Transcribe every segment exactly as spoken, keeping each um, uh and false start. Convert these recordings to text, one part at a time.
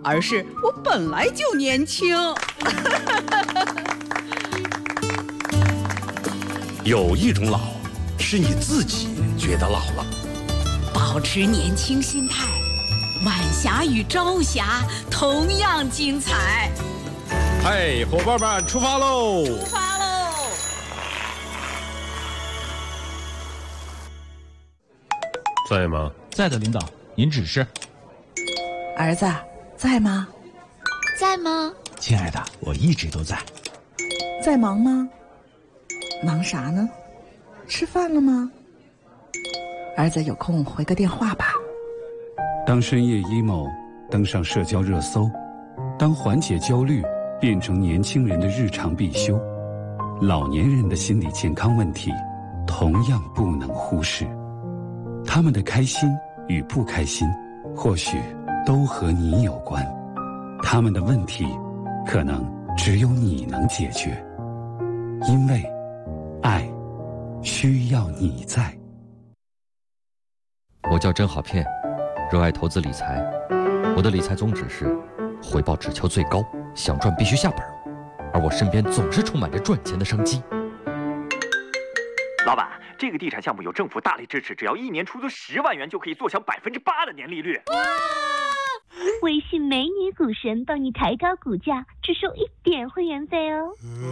而是我本来就年轻。 有一种老，是你自己觉得老了。 保持年轻心态，晚霞与朝霞同样精彩。 嗨，伙伴们，出发喽！ 出发喽！ 在吗？ 在的，领导，您指示。 儿子，在吗？ 在吗？ 亲爱的，我一直都在。 在忙吗？忙啥呢？吃饭了吗？儿子有空回个电话吧。 当深夜 emo 登上社交热搜，当缓解焦虑变成年轻人的日常必修，老年人的心理健康问题同样不能忽视。他们的开心与不开心，或许都和你有关。他们的问题，可能只有你能解决。因为爱需要你在。 我叫甄好骗，热爱投资理财。我的理财宗旨是回报只求最高，想赚必须下本，而我身边总是充满着赚钱的商机。 老板，这个地产项目有政府大力支持，只要一年出租十万元就可以坐享百分之八的年利率。 微信美女股神帮你抬高股价，只收一点会员费哦。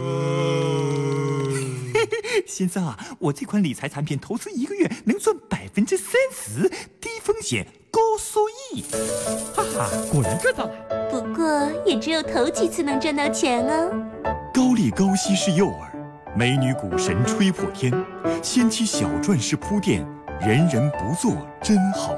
先生啊，我这款理财产品投资一个月能赚百分之三十，低风险高收益。哈哈，果然赚到了。 不过也只有头几次能赚到钱哦。 高利高息是诱饵，美女股神吹破天，先期小赚是铺垫，人人不做真好。